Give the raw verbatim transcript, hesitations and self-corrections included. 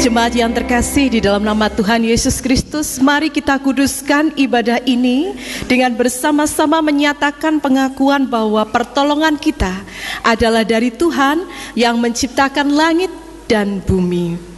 Jemaat yang terkasih di dalam nama Tuhan Yesus Kristus, mari kita kuduskan ibadah ini dengan bersama-sama menyatakan pengakuan bahwa pertolongan kita adalah dari Tuhan yang menciptakan langit dan bumi.